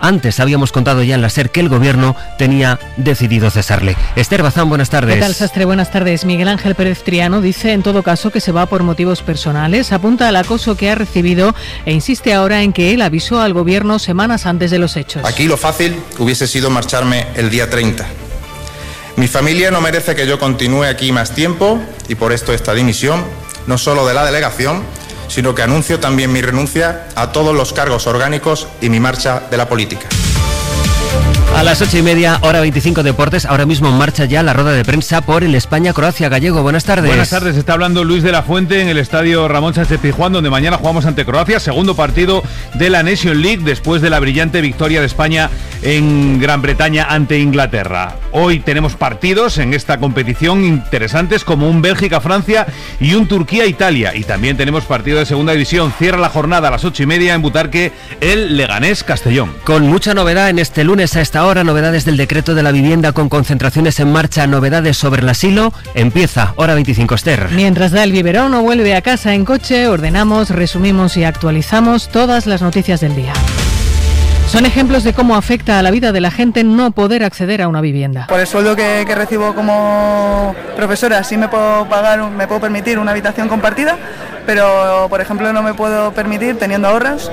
Antes habíamos contado ya en la SER que el gobierno tenía decidido cesarle. Esther Bazán, buenas tardes. ¿Qué tal, Sastre? Buenas tardes. Miguel Ángel Pérez Triano dice en todo caso que se va por motivos personales, apunta al acoso que ha recibido e insiste ahora en que él avisó al gobierno semanas antes de los hechos. Aquí lo fácil hubiese sido marcharme el día 30. Mi familia no merece que yo continúe aquí más tiempo y por esto esta dimisión, no solo de la delegación, sino que anuncio también mi renuncia a todos los cargos orgánicos y mi marcha de la política. A las 8:30, hora 25 Deportes, ahora mismo en marcha ya la rueda de prensa por el España-Croacia. Gallego, buenas tardes. Buenas tardes, está hablando Luis de la Fuente en el estadio Ramón Sánchez Pizjuán, donde mañana jugamos ante Croacia, segundo partido de la Nation League después de la brillante victoria de España en Gran Bretaña ante Inglaterra. Hoy tenemos partidos en esta competición interesantes como un Bélgica-Francia y un Turquía-Italia, y también tenemos partido de segunda división. Cierra la jornada a las 8:30 en Butarque el Leganés-Castellón. Con mucha novedad en este lunes a esta hora, novedades del decreto de la vivienda con concentraciones en marcha, novedades sobre el asilo. Empieza, hora 25, Esther. Mientras da el biberón o vuelve a casa en coche, ordenamos, resumimos y actualizamos todas las noticias del día. Son ejemplos de cómo afecta a la vida de la gente no poder acceder a una vivienda. Por el sueldo que recibo como profesora sí me puedo permitir una habitación compartida, pero por ejemplo no me puedo permitir, teniendo ahorros,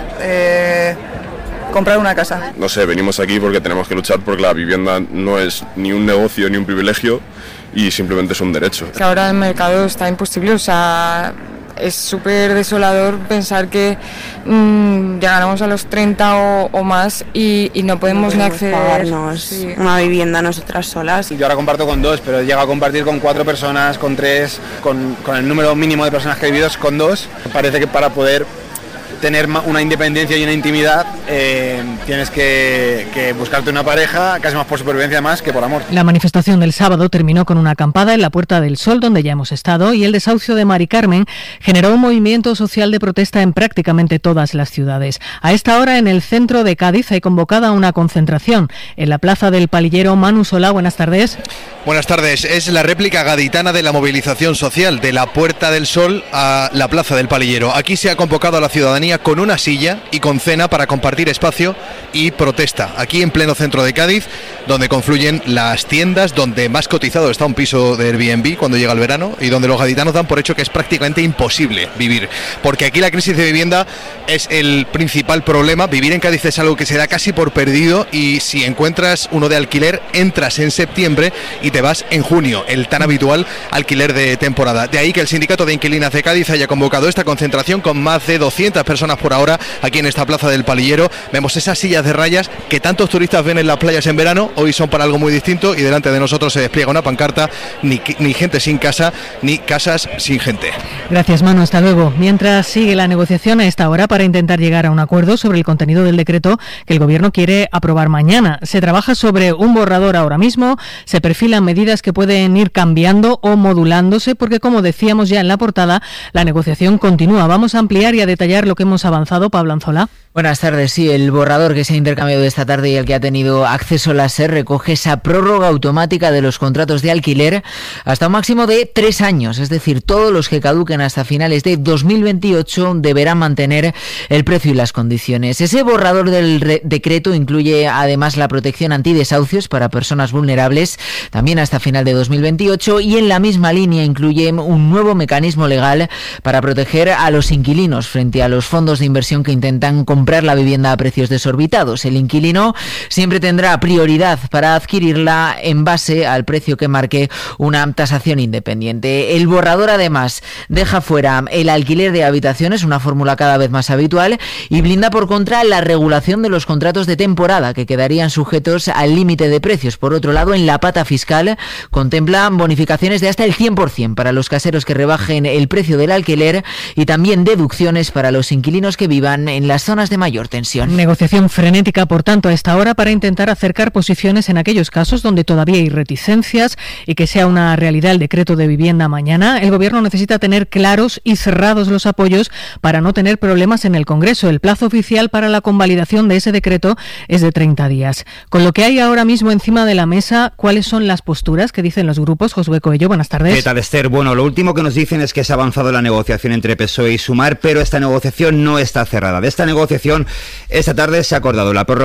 comprar una casa. No sé, venimos aquí porque tenemos que luchar porque la vivienda no es ni un negocio ni un privilegio y simplemente es un derecho. Que ahora el mercado está imposible, o sea, es súper desolador pensar que llegaremos a los 30 o más y no podemos ni acceder pagarnos una vivienda nosotras solas. Yo ahora comparto con 2, pero he llegado a compartir con 4 personas, con 3, con el número mínimo de personas que he vivido con 2. Parece que para poder tener una independencia y una intimidad tienes que buscarte una pareja, casi más por supervivencia más que por amor. La manifestación del sábado terminó con una acampada en la Puerta del Sol, donde ya hemos estado, y el desahucio de Mari Carmen generó un movimiento social de protesta en prácticamente todas las ciudades. A esta hora, en el centro de Cádiz, hay convocada una concentración en la Plaza del Palillero. Manu Solá, buenas tardes. Buenas tardes. Es la réplica gaditana de la movilización social de la Puerta del Sol a la Plaza del Palillero. Aquí se ha convocado a la ciudadanía con una silla y con cena para compartir espacio y protesta. Aquí en pleno centro de Cádiz, donde confluyen las tiendas, donde más cotizado está un piso de Airbnb cuando llega el verano y donde los gaditanos dan por hecho que es prácticamente imposible vivir. Porque aquí la crisis de vivienda es el principal problema. Vivir en Cádiz es algo que se da casi por perdido y si encuentras uno de alquiler, entras en septiembre y te vas en junio, el tan habitual alquiler de temporada. De ahí que el Sindicato de Inquilinas de Cádiz haya convocado esta concentración con más de 200 personas por ahora aquí en esta Plaza del Palillero. Vemos esas sillas de rayas que tantos turistas ven en las playas en verano, hoy son para algo muy distinto y delante de nosotros se despliega una pancarta, ni gente sin casa, ni casas sin gente. Gracias, Manu, hasta luego. Mientras sigue la negociación a esta hora para intentar llegar a un acuerdo sobre el contenido del decreto que el Gobierno quiere aprobar mañana. Se trabaja sobre un borrador ahora mismo, se perfilan medidas que pueden ir cambiando o modulándose porque, como decíamos ya en la portada, la negociación continúa. Vamos a ampliar y a detallar lo que hemos avanzado. Pablo Anzola. Buenas tardes. Sí, el borrador que se ha intercambiado esta tarde y el que ha tenido acceso la SER recoge esa prórroga automática de los contratos de alquiler hasta un máximo de 3 años. Es decir, todos los que caduquen hasta finales de 2028 deberán mantener el precio y las condiciones. Ese borrador del decreto incluye además la protección antidesahucios para personas vulnerables, también hasta final de 2028, y en la misma línea incluye un nuevo mecanismo legal para proteger a los inquilinos frente a los fondos de inversión que intentan comprar la vivienda a precios desorbitados. El inquilino siempre tendrá prioridad para adquirirla en base al precio que marque una tasación independiente. El borrador además deja fuera el alquiler de habitaciones, una fórmula cada vez más habitual, y blinda por contra la regulación de los contratos de temporada que quedarían sujetos al límite de precios. Por otro lado, en la pata fiscal contempla bonificaciones de hasta el 100% para los caseros que rebajen el precio del alquiler y también deducciones para los inquilinos que vivan en las zonas de mayor tensión. Negociación frenética, por tanto, a esta hora para intentar acercar posiciones en aquellos casos donde todavía hay reticencias y que sea una realidad el decreto de vivienda mañana. El Gobierno necesita tener claros y cerrados los apoyos para no tener problemas en el Congreso. El plazo oficial para la convalidación de ese decreto es de 30 días. Con lo que hay ahora mismo encima de la mesa, ¿cuáles son las posturas que dicen los grupos? Josué Coello, buenas tardes. ¿Qué tal, Esther? Bueno, lo último que nos dicen es que se ha avanzado la negociación entre PSOE y Sumar, pero esta negociación no está cerrada. De esta negociación, esta tarde se ha acordado la prórroga